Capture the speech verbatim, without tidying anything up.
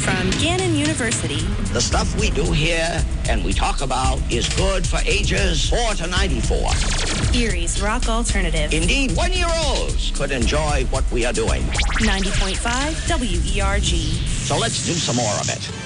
From Gannon University. The stuff we do here and we talk about is good for ages four to ninety-four. Erie's Rock Alternative. Indeed, one-year-olds could enjoy what we are doing. ninety point five W E R G. So let's do some more of it.